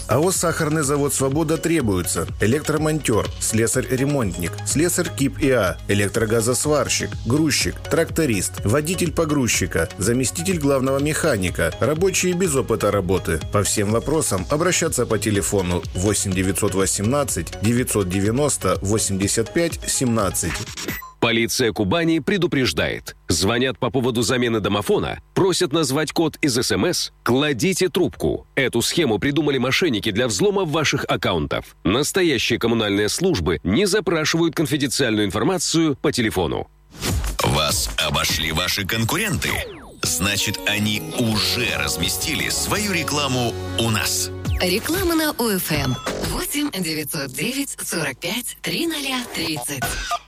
АО «Сахарный завод «Свобода» требуется электромонтер, слесарь-ремонтник, слесарь КИП ИА, электрогазосварщик, грузчик, тракторист, водитель погрузчика, заместитель главного механика, рабочие без опыта работы. По всем вопросам обращаться по телефону 8 918 990 85 17. Полиция Кубани предупреждает. Звонят по поводу замены домофона, просят назвать код из СМС. Кладите трубку. Эту схему придумали мошенники для взлома ваших аккаунтов. Настоящие коммунальные службы не запрашивают конфиденциальную информацию по телефону. Вас обошли ваши конкуренты? Значит, они уже разместили свою рекламу у нас. Реклама на ОФМ 8 909 45 3030.